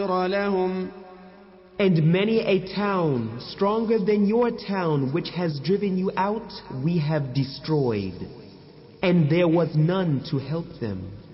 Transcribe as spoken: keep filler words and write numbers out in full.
لهم And many a town stronger than your town which has driven you out we have destroyed, and there was none to help them.